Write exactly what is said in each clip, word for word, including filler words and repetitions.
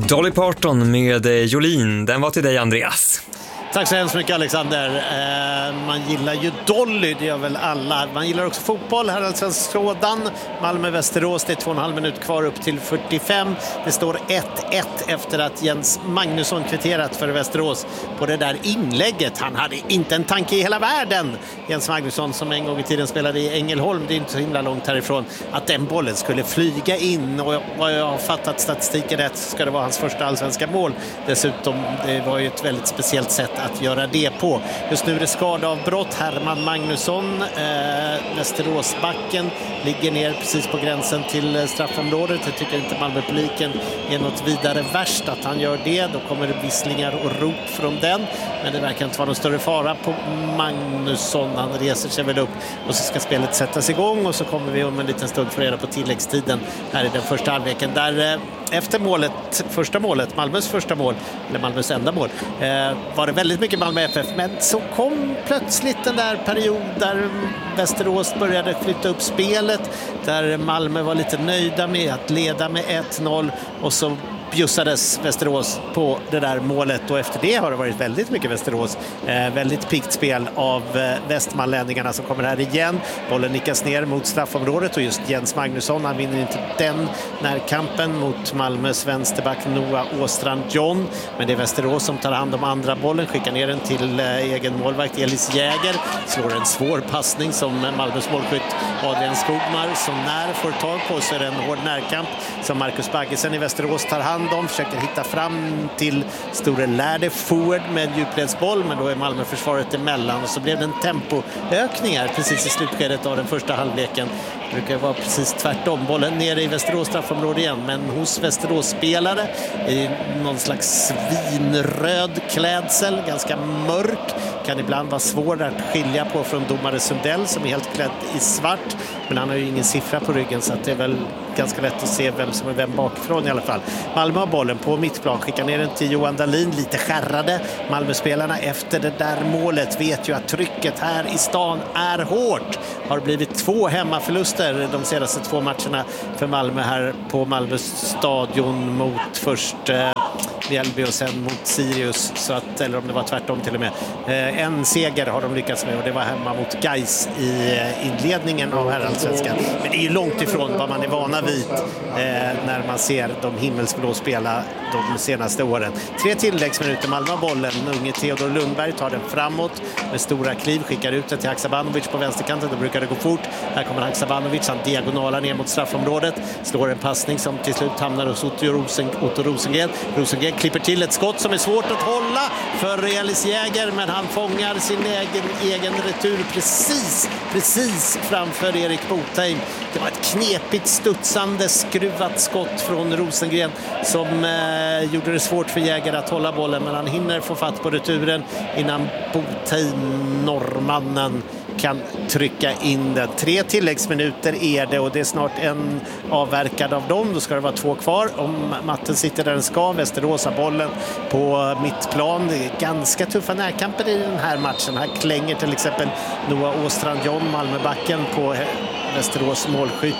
Dolly Parton med Jolene, den var till dig Andreas. Tack så hemskt mycket Alexander. Eh, man gillar ju Dolly, det gör väl alla. Man gillar också fotboll, här alltså sådan. Malmö-Västerås, det är två och en halv minut kvar upp till fyrtiofem. Det står ett ett efter att Jens Magnusson kvitterat för Västerås på det där inlägget. Han hade inte en tanke i hela världen. Jens Magnusson som en gång i tiden spelade i Ängelholm, det är inte så himla långt härifrån, att den bollen skulle flyga in. Och vad jag har fattat statistiken rätt ska det vara hans första allsvenska mål. Dessutom, det var ju ett väldigt speciellt sätt att göra det på. Just nu är det skadeavbrott. Herman Magnusson, eh, Västeråsbacken, ligger ner precis på gränsen till straffområdet. Jag tycker inte Malmöpubliken är något vidare värst att han gör det. Då kommer det visslingar och rop från den. Men det verkar inte vara någon större fara på Magnusson. Han reser sig väl upp och så ska spelet sättas igång. Och så kommer vi om en liten stund få reda på tilläggstiden här i den första halvleken. Där eh, efter målet, första målet, Malmös första mål, eller Malmös enda mål, eh, var det väldigt mycket Malmö F F, men så kom plötsligt den där period där Västerås började flytta upp spelet, där Malmö var lite nöjda med att leda med ett noll och så bjussades Västerås på det där målet, och efter det har det varit väldigt mycket Västerås. Eh, väldigt pikt spel av eh, västmanlänningarna som kommer här igen. Bollen nickas ner mot straffområdet och just Jens Magnusson, han vinner inte den närkampen mot Malmös vänsterback Noah Åstrand John, men det är Västerås som tar hand om andra bollen, skickar ner den till eh, egen målvakt Elis Jäger, slår en svår passning som Malmös målskytt Adrian Skogmar som när får tag på, så är det en hård närkamp som Marcus Baggesen i Västerås tar hand. De försöker hitta fram till Store Lärde forward med en djupledsboll, men då är Malmöförsvaret emellan och så blev det en tempoökning här precis i slutskedet av den första halvleken. Det brukar vara precis tvärtom. Bollen nere i Västerås straffområde igen, men hos Västerås-spelare i någon slags svinröd klädsel, ganska mörk. Kan ibland vara svår att skilja på från domare Sundell som är helt klädd i svart, men han har ju ingen siffra på ryggen så att det är väl ganska lätt att se vem som är vem bakifrån i alla fall. Malmö har bollen på mittplan, skickar ner den till Johan Dahlin, lite skärrade. Malmöspelarna efter det där målet vet ju att trycket här i stan är hårt. Har blivit två hemmaförluster de senaste två matcherna för Malmö här på Malmö stadion mot först eh, Mjällby och sen mot Sirius, så att, eller om det var tvärtom till och med. Eh, en seger har de lyckats med och det var hemma mot Gais i eh, inledningen av herrallsvenskan. Men det är ju långt ifrån vad man är vana vid eh, när man ser de himmelsblå spela de senaste åren. Tre tilläggsminuter, Malmö bollen. Unge Theodor Lundberg tar den framåt med stora kliv, skickar ut den till Haksabanovic på vänsterkanten. Då brukar det gå fort. Här kommer Haksabanovic, han diagonalar ner mot straffområdet. Slår en passning som till slut hamnar hos Otto, Rosen, Otto Rosengren. Rosengren klipper till ett skott som är svårt att hålla för Elis Jäger, men han fångar sin egen, egen retur precis, precis framför Erik Botheim. Det var ett knepigt, studsande, skruvat skott från Rosengren som eh, gjorde det svårt för Jäger att hålla bollen, men han hinner få fatt på returen innan Botheim, norrmannen, kan trycka in den. Tre tilläggsminuter är det och det är snart en avverkad av dem. Då ska det vara två kvar. Om matten sitter där den ska. Västerås har bollen på mittplan. Det är ganska tuffa närkamper i den här matchen. Här klänger till exempel Noah Åstrand John, Malmöbacken, på Västerås målskytt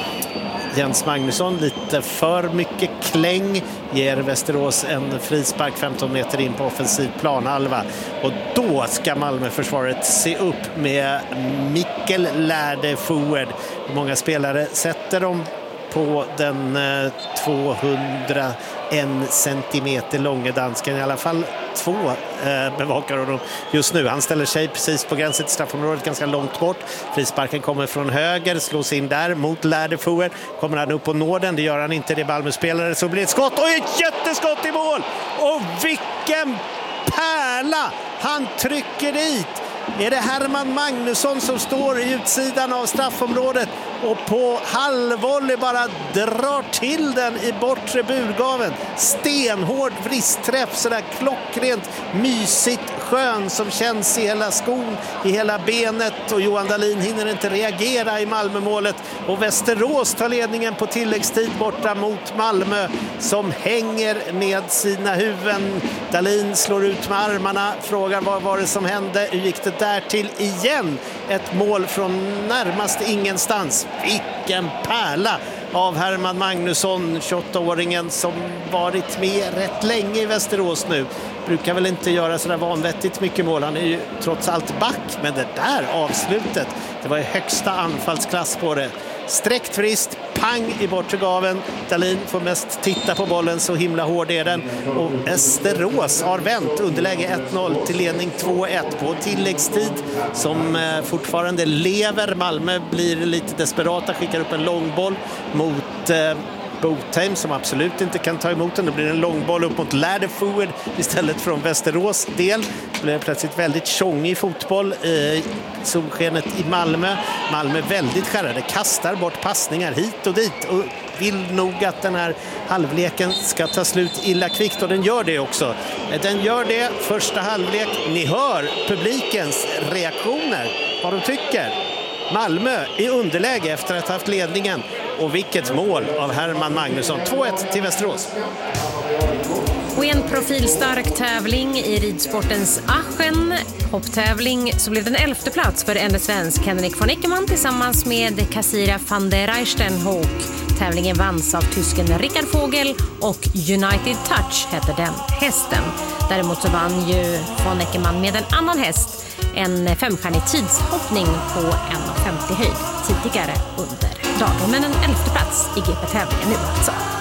Jens Magnusson. Lite för mycket kläng, ger Västerås en frispark femton meter in på offensiv planhalva. Och då ska Malmöförsvaret se upp med Mikkel Lärde forward. Många spelare sätter dem på den tvåhundraen centimeter långa dansken, i alla fall två eh, bevakar honom just nu. Han ställer sig precis på gränsen till straffområdet, ganska långt bort. Frisparken kommer från höger, slås in där mot Lärde forward. Kommer han upp och når den? Det gör han inte, det är Malmöspelare. Så blir ett skott och ett jätteskott i mål! Och vilken pärla! Han trycker dit! Är det Herman Magnusson som står i utsidan av straffområdet och på halvvolley bara drar till den i bortre burgaven. Stenhård vristträff, sådär klockrent, mysigt, skön som känns i hela skon, i hela benet, och Johan Dahlin hinner inte reagera i Malmömålet och Västerås tar ledningen på tilläggstid borta mot Malmö som hänger med sina huvuden. Dahlin slår ut med armarna, frågar vad var det som hände, hur gick det där till igen? Ett mål från närmast ingenstans. Vilken pärla av Herman Magnusson, tjugoåtta-åringen som varit med rätt länge i Västerås nu. Brukar väl inte göra sådär vanvettigt mycket mål. Han är ju trots allt back, men det där avslutet, det var ju högsta anfallsklass på det. Sträckt frist, pang i bortre gaven. Dahlin får mest titta på bollen, så himla hård är den. Och Västerås har vänt underläge ett noll till ledning två ett på tilläggstid som fortfarande lever. Malmö blir lite desperata, skickar upp en långboll mot eh, Botheim som absolut inte kan ta emot den. Det blir en långboll upp mot Läderford istället från Västerås del. Det blir plötsligt väldigt tjongig fotboll i solskenet i Malmö. Malmö väldigt skärrade, kastar bort passningar hit och dit och vill nog att den här halvleken ska ta slut illa kvickt, och den gör det också. Den gör det första halvlek. Ni hör publikens reaktioner, vad de tycker. Malmö i underläge efter att ha haft ledningen. Och vilket mål av Herman Magnusson. två ett till Västerås. Och en profilstark tävling i ridsportens Aachen hopptävling så blev den elfte plats för en svensk, Henrik von Eckermann, tillsammans med Kassira van der Reistenhoek. Tävlingen vanns av tysken Rickard Vogel och United Touch hette den hästen. Däremot så vann ju von Eckermann med en annan häst, en femstjärnig tidshoppning på en femtio höjd tidigare under dagen. Men en elfte plats i G P-tävlingen nu alltså.